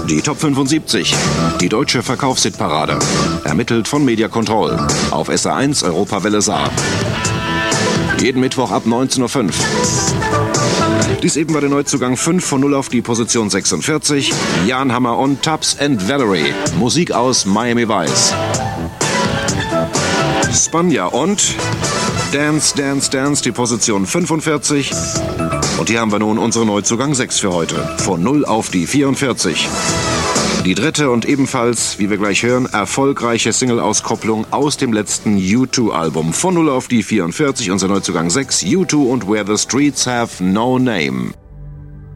Die Top 75. Die deutsche Verkaufshitparade. Ermittelt von Media Control. Auf SA1 Europawelle Saar. Jeden Mittwoch ab 19:05 Uhr. Dies eben war der Neuzugang 5 von 0 auf die Position 46. Jan Hammer und Tubbs and Valerie. Musik aus Miami Vice. Spanja und Dance, Dance, Dance, die Position 45. Und hier haben wir nun unseren Neuzugang 6 für heute. Von 0 auf die 44. Die dritte und ebenfalls, wie wir gleich hören, erfolgreiche Single-Auskopplung aus dem letzten U2-Album. Von 0 auf die 44, unser Neuzugang 6, U2 und Where the Streets Have No Name.